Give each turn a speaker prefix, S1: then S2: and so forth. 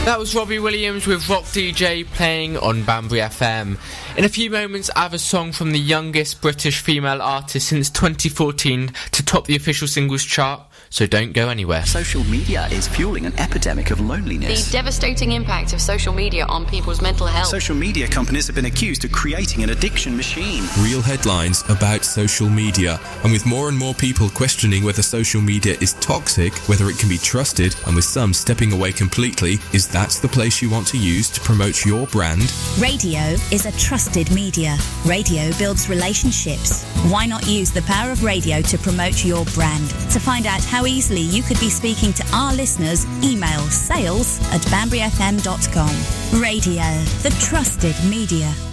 S1: That was Robbie Williams with Rock DJ playing on Banbury FM. In a few moments, I have a song from the youngest British female artist since 2014 to top the official singles chart, so don't go anywhere.
S2: Social media is fueling an epidemic of loneliness.
S3: The devastating impact of social media on people's mental health.
S2: Social media companies have been accused of creating an addiction machine.
S4: Real headlines about social media, and with more and more people questioning whether social media is toxic, whether it can be trusted, and with some stepping away completely, is that the place you want to use to promote your brand?
S5: Radio is a trusted media. Radio builds relationships. Why not use the power of radio to promote your brand? To find out how easily you could be speaking to our listeners, email sales@banburyfm.com. Radio, the trusted media.